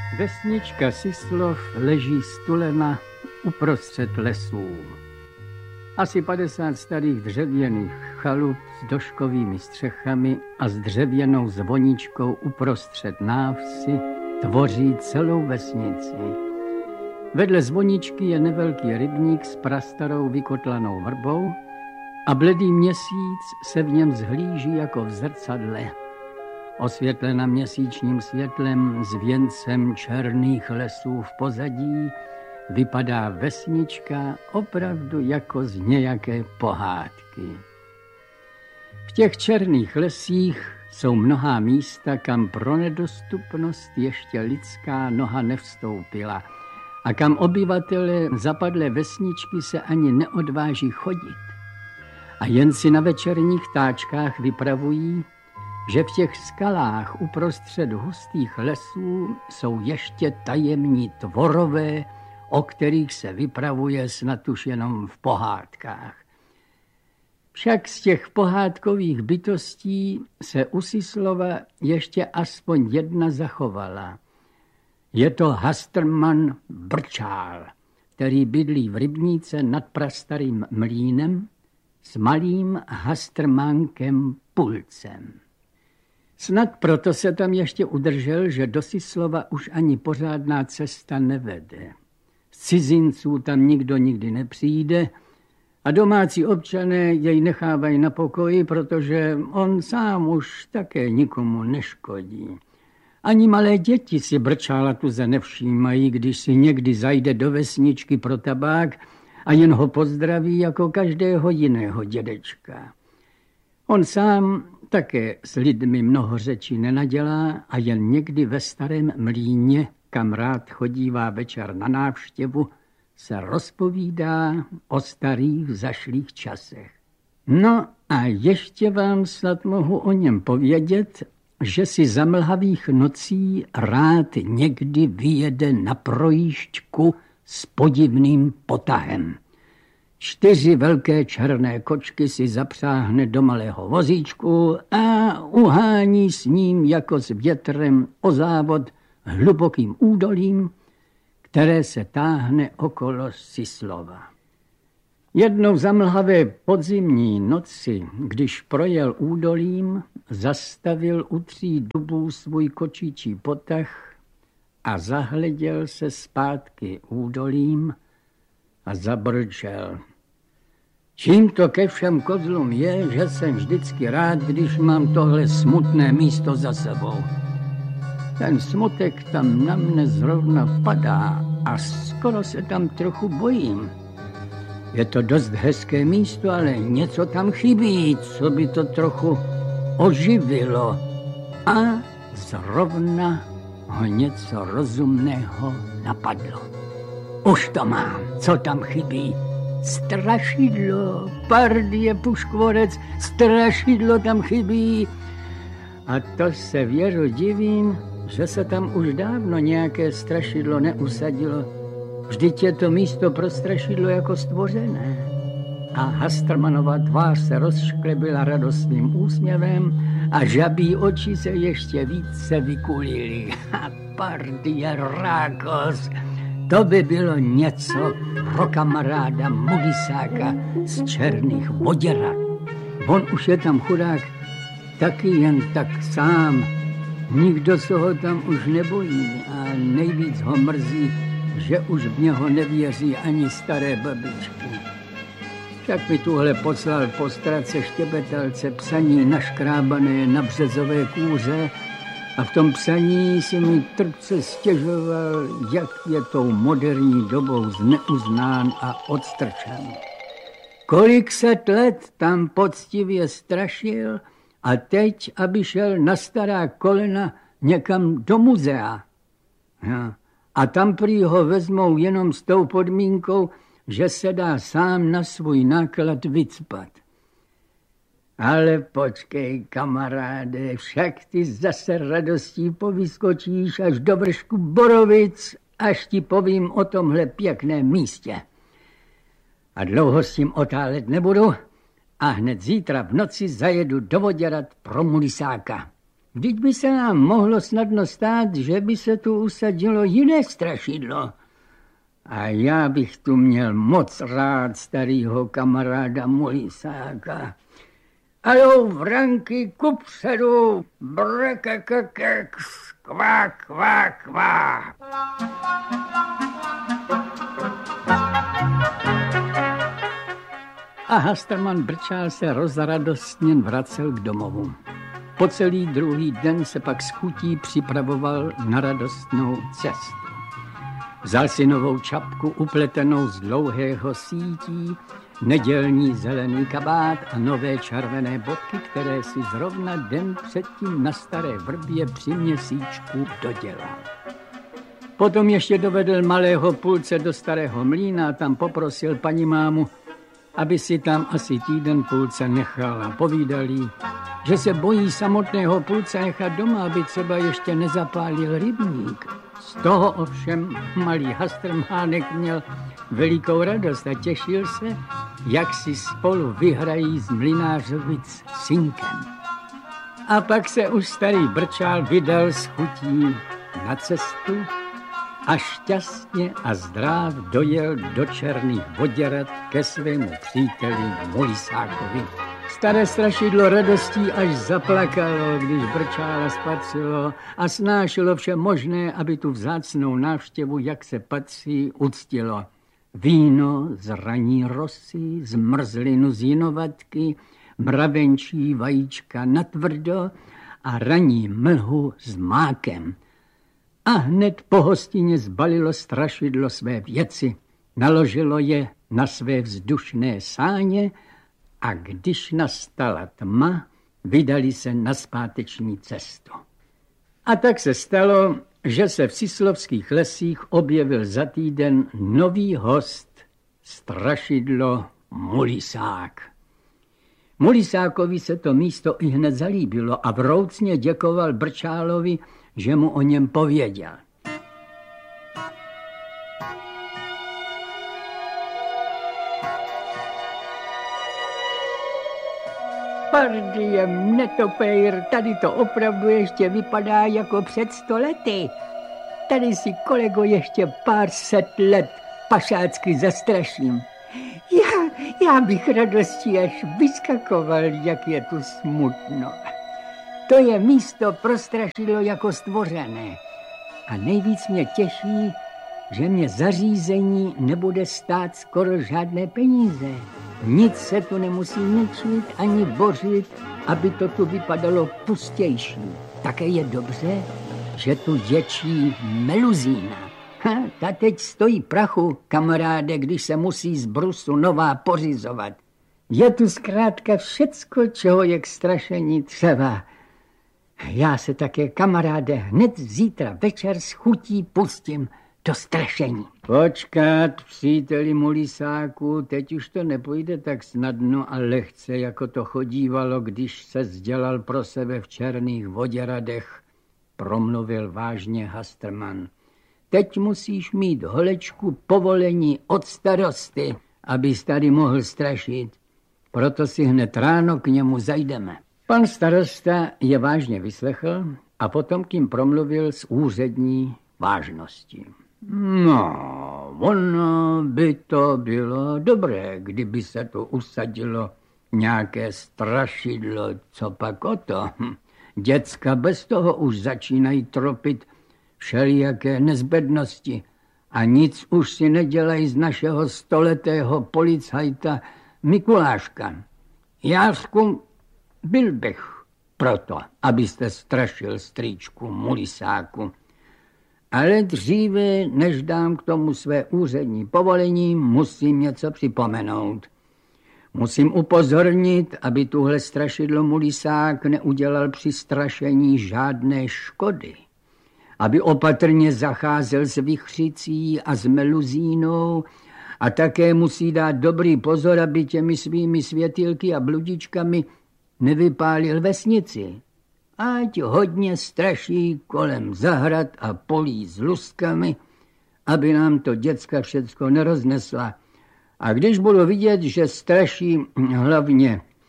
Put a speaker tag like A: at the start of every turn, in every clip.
A: Vesnička Syslov leží stulena uprostřed lesů. Asi 50 starých dřevěných chalup s doškovými střechami a s dřevěnou zvoničkou uprostřed návsi tvoří celou vesnici. Vedle zvoničky je nevelký rybník s prastarou vykotlanou vrbou a bledý měsíc se v něm zhlíží jako v zrcadle. Osvětlena měsíčním světlem s věncem černých lesů v pozadí vypadá vesnička opravdu jako z nějaké pohádky. V těch černých lesích jsou mnohá místa, kam pro nedostupnost ještě lidská noha nevstoupila a kam obyvatelé zapadlé vesničky se ani neodváží chodit. A jen si na večerních táčkách vypravují, že v těch skalách uprostřed hustých lesů jsou ještě tajemní tvorové, o kterých se vypravuje snad už jenom v pohádkách. Však z těch pohádkových bytostí se u Syslova ještě aspoň jedna zachovala. Je to Hastrman Brčál, který bydlí v rybníce nad prastarým mlýnem s malým Hastrmánkem Pulcem. Snad proto se tam ještě udržel, že do Syslova už ani pořádná cesta nevede. Z cizinců tam nikdo nikdy nepřijde a domácí občané jej nechávají na pokoji, protože on sám už také nikomu neškodí. Ani malé děti si Brčála tuze nevšímají, když si někdy zajde do vesničky pro tabák a jen ho pozdraví jako každého jiného dědečka. On sám také s lidmi mnoho řečí nenadělá a jen někdy ve starém mlýně, kam rád chodívá večer na návštěvu, se rozpovídá o starých zašlých časech. No a ještě vám snad mohu o něm povědět, že si za mlhavých nocí rád někdy vyjede na projížďku s podivným potahem. 4 velké černé kočky si zapřáhne do malého vozíčku a uhání s ním jako s větrem o závod hlubokým údolím, které se táhne okolo Syslova. Jednou za mlhavé podzimní noci, když projel údolím, zastavil u 3 dubů svůj kočičí potah a zahleděl se zpátky údolím a zabrčel. Čím to ke všem kozlům je, že jsem vždycky rád, když mám tohle smutné místo za sebou. Ten smutek tam na mne zrovna padá a skoro se tam trochu bojím. Je to dost hezké místo, ale něco tam chybí, co by to trochu oživilo. A zrovna ho něco rozumného napadlo. Už to mám, co tam chybí. Strašidlo, pardie puškvorec, strašidlo tam chybí. A to se Věro divím, že se tam už dávno nějaké strašidlo neusadilo. Vždyť je to místo pro strašidlo jako stvořené. A Hastrmanova tvář se rozšklebila radostným úsměvem a žabí oči se ještě více vykulily. A pardie rákos, to by bylo něco pro kamaráda Mudisáka z Černých Voděrat. On už je tam chudák taky jen tak sám. Nikdo se ho tam už nebojí a nejvíc ho mrzí, že už v něho nevěří ani staré babičky. Však mi tuhle poslal po strace štěbetelce psaní naškrábané na březové kůře a v tom psaní si mi trpce stěžoval, jak je tou moderní dobou zneuznán a odstrčen. Kolik set let tam poctivě strašil a teď, aby šel na stará kolena někam do muzea. A tam prý ho vezmou jenom s tou podmínkou, že se dá sám na svůj náklad vycpat. Ale počkej, kamaráde, však ty zase radostí povyskočíš až do vršku Borovic, až ti povím o tomhle pěkném místě. A dlouho s tím otálet nebudu a hned zítra v noci zajedu do Voděrat pro Mudisáka. Vždyť by se nám mohlo snadno stát, že by se tu usadilo jiné strašidlo. A já bych tu měl moc rád starýho kamaráda Mulisáka. Alou, Vranky, kupředu, brekekekek, kvá, kvá, kvá. A Hasterman Brčál se rozradostněn vracel k domovu. Po celý druhý den se pak s chutí připravoval na radostnou cestu. Vzal si novou čapku upletenou z dlouhého sítí, nedělní zelený kabát a nové červené bodky, které si zrovna den předtím na Staré Vrbě při měsíčku dodělal. Potom ještě dovedl malého Pulce do Starého Mlýna a tam poprosil paní mámu, aby si tam asi týden Pulce nechala. Povídal jí, že se bojí samotného Pulce nechat doma, aby třeba ještě nezapálil rybník. Z toho ovšem malý Hastrmánek měl velikou radost a těšil se, jak si spolu vyhrají z Mlynářovic synkem. A pak se už starý Brčál vydal s chutí na cestu a šťastně a zdráv dojel do Černých Voděrad ke svému příteli Mulisákovi. Staré strašidlo radostí až zaplakalo, když Brčála spatřilo a snášelo vše možné, aby tu vzácnou návštěvu, jak se patří, uctilo. Víno z raní rosy, zmrzlinu z jinovatky, mravenčí vajíčka natvrdo a raní mlhu s mákem. A hned po hostině zbalilo strašidlo své věci, naložilo je na své vzdušné sáně a když nastala tma, vydali se na zpáteční cestu. A tak se stalo, že se v Sislovských lesích objevil za týden nový host, strašidlo Mulisák. Mulisákovi se to místo i hned zalíbilo a vroucně děkoval Brčálovi, že mu o něm pověděl. Pardie, netopejr, tady to opravdu ještě vypadá jako před 100 lety. Tady si, kolego, ještě pár set let pašácky zastraším. Já bych radostí až vyskakoval, jak je tu smutno. To je místo pro strašidlo jako stvořené. A nejvíc mě těší, že mě zařízení nebude stát skoro žádné peníze. Nic se tu nemusí ničit ani bořit, aby to tu vypadalo pustější. Také je dobře, že tu děčí meluzína. Ta teď stojí prachu, kamaráde, když se musí z brusu nová pořizovat. Je tu zkrátka všecko, čeho je k strašení třeba. Já se také, kamaráde, hned zítra večer s chutí pustím do strašení. Počkat, příteli Mulisáku, teď už to nepůjde tak snadno a lehce, jako to chodívalo, když se dělal pro sebe v Černých Voděradech, promluvil vážně Hastrman. Teď musíš mít, holečku, povolení od starosty, abys tady mohl strašit. Proto si hned ráno k němu zajdeme. Pan starosta je vážně vyslechl a potom k ním promluvil s úřední vážností. No, ono by to bylo dobré, kdyby se tu usadilo nějaké strašidlo, co pak o to. Děcka bez toho už začínají tropit všelijaké nezbednosti a nic už si nedělají z našeho 100letého policajta Mikuláška. Jářku, byl bych proto, abyste strašil strýčku Mulisáku. Ale dříve, než dám k tomu své úřední povolení, musím něco připomenout. Musím upozornit, aby tuhle strašidlo Mulisák neudělal při strašení žádné škody. Aby opatrně zacházel s vichřicí a s meluzínou a také musí dát dobrý pozor, aby těmi svými světýlky a bludičkami nevypálil vesnici. Ať hodně straší kolem zahrad a polí s luskami, aby nám to děcka všecko neroznesla. A když budu vidět, že straší hlavně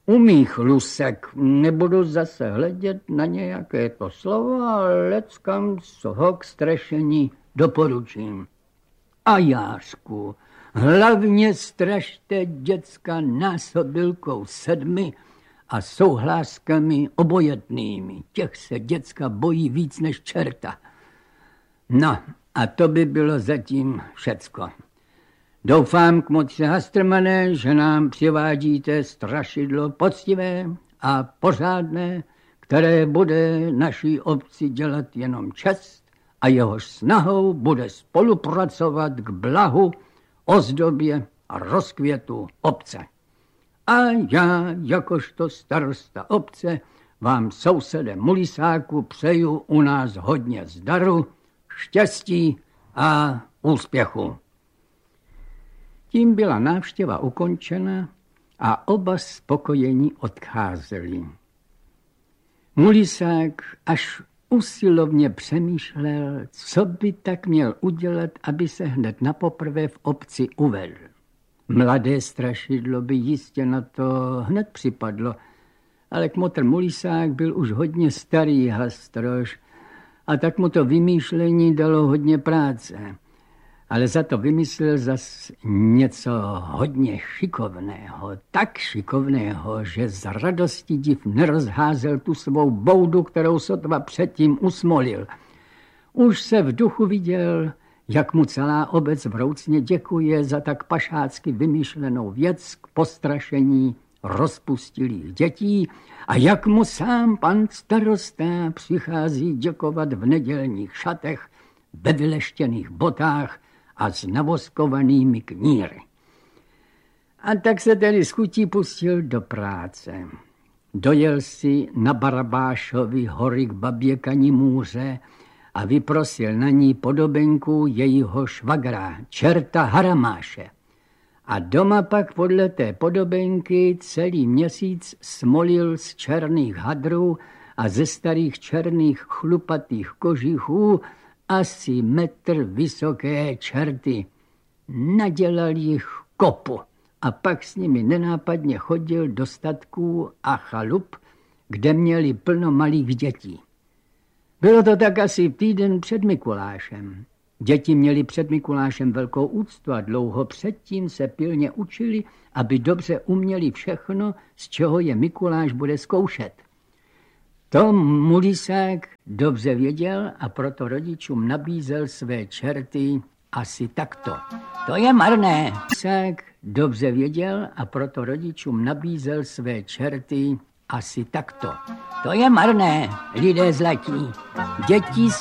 A: U mých lusek nebudu zase hledět na nějaké to slovo, ale leckam ho k strašení doporučím. A Jářku, hlavně strašte děcka násobilkou 7 a souhláskami obojetnými. Těch se děcka bojí víc než čerta. No, a to by bylo zatím všecko. Doufám, kmotře Hastrmane, že nám přivádíte strašidlo poctivé a pořádné, které bude naší obci dělat jenom čest a jehož snahou bude spolupracovat k blahu, ozdobě a rozkvětu obce. A já, jakožto starosta obce, vám, sousede Mulisáku, přeju u nás hodně zdaru, štěstí a úspěchu. Tím byla návštěva ukončena a oba spokojení odcházeli. Mulisák až usilovně přemýšlel, co by tak měl udělat, aby se hned napoprvé v obci uvedl. Mladé strašidlo by jistě na to hned připadlo, ale kmotr Mulisák byl už hodně starý hastroš a tak mu to vymýšlení dalo hodně práce. Ale za to vymyslel zas něco hodně šikovného, tak šikovného, že z radosti div nerozházel tu svou boudu, kterou sotva předtím usmolil. Už se v duchu viděl, jak mu celá obec vroucně děkuje za tak pašácky vymýšlenou věc k postrašení rozpustilých dětí a jak mu sám pan starosta přichází děkovat v nedělních šatech, ve vyleštěných botách a s navoskovanými kníry. A tak se tedy s chutí pustil do práce. Dojel si na Barabášovi hory k babě Kanimůře a vyprosil na ní podobenku jejího švagra, čerta Haramáše. A doma pak podle té podobenky celý měsíc smolil z černých hadrů a ze starých černých chlupatých kožichů asi metr vysoké čerty. Nadělal jich kopu a pak s nimi nenápadně chodil do statků a chalup, kde měli plno malých dětí. Bylo to tak asi týden před Mikulášem. Děti měli před Mikulášem velkou úctu a dlouho předtím se pilně učili, aby dobře uměli všechno, z čeho je Mikuláš bude zkoušet. To Mulisák dobře věděl a proto rodičům nabízel své čerty asi takto. To je marné. Mulisák dobře věděl a proto rodičům nabízel své čerty asi takto. To je marné, lidé zlatí. Děti